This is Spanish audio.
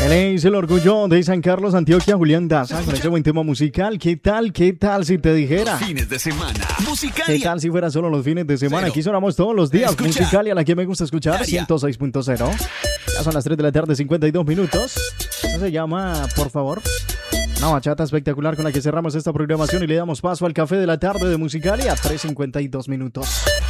Él es el orgullo de San Carlos, Antioquia, Julián Daza, con ese buen tema musical. ¿Qué tal? ¿Qué tal si te dijera? Fines de semana. Musicalia. ¿Qué tal si fuera solo los fines de semana? Aquí sonamos todos los días. Escucha. Musicalia, la que me gusta escuchar, 106.0. Ya son las 3 de la tarde, 52 minutos. Eso se llama, por favor, una bachata espectacular con la que cerramos esta programación y le damos paso al café de la tarde de Musicalia, 3:52 minutos.